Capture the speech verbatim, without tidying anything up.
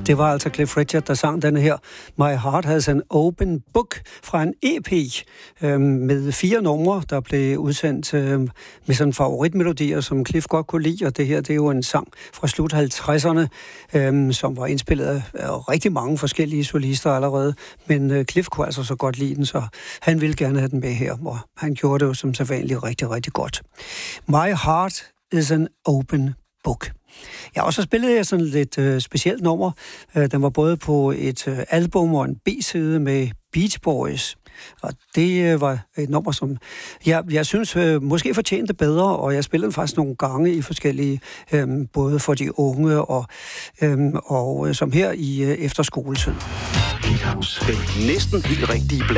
Det var altså Cliff Richard, der sang denne her My Heart Has an Open Book fra en E P øh, med fire numre, der blev udsendt øh, med sådan favoritmelodier, som Cliff godt kunne lide, og det her, det er jo en sang fra slut halvtredserne, øh, som var indspillet af rigtig mange forskellige solister allerede, men øh, Cliff kunne altså så godt lide den, så han ville gerne have den med her, og han gjorde det jo som sædvanligt rigtig, rigtig godt. My Heart is an Open Book. Ja, og så spillede jeg sådan lidt øh, specielt nummer. Øh, den var både på et øh, album og en B-side med Beach Boys. Og det øh, var et nummer, som jeg, jeg synes øh, måske fortjente bedre, og jeg spillede faktisk nogle gange i forskellige, øh, både for de unge og, øh, og øh, som her i øh, efterskoletiden. Den næsten helt rigtige blanding.